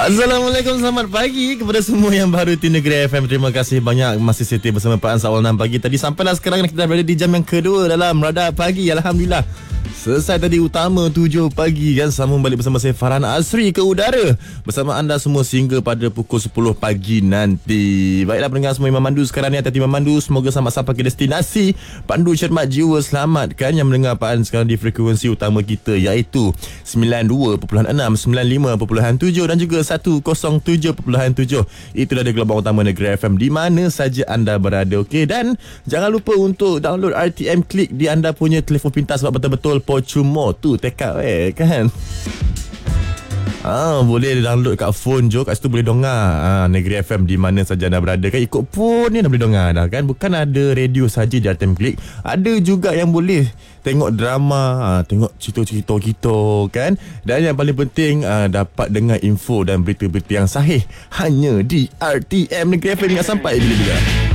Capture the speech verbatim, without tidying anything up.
Assalamualaikum, selamat pagi kepada semua yang baru di Negeri F M. Terima kasih banyak masih setia bersama Pak Ans awal enam pagi tadi. Sampailah sekarang kita berada di jam yang kedua dalam Radar Pagi. Alhamdulillah. Selesai tadi utama tujuh pagi kan. Sambung balik bersama saya Farhan Asri ke udara bersama anda semua sehingga pada pukul sepuluh pagi nanti. Baiklah pendengar semua yang memandu sekarang ni, hati-hati memandu. Semoga selamat sampai ke destinasi. Pandu cermat jiwa selamat kan yang mendengar Pak Ans sekarang di frekuensi utama kita iaitu sembilan puluh dua perpuluhan enam, sembilan puluh lima perpuluhan tujuh dan juga seratus tujuh perpuluhan tujuh. Itulah dia gelombang utama Negeri F M di mana saja anda berada. Okey, dan jangan lupa untuk download R T M Click di anda punya telefon pintar sebab betul-betul Pocumo tu tekak eh kan. Ah, boleh download kat phone je, kat situ boleh dengar ah, Negeri F M di mana saja anda berada kan. Ikut phone ni dah boleh dengar dah kan. Bukan ada radio saja di R T M Click, ada juga yang boleh tengok drama, ah, tengok cerita-cerita kita kan. Dan yang paling penting ah, dapat dengar info dan berita-berita yang sahih hanya di R T M Negeri F M yang sampai bila-bila.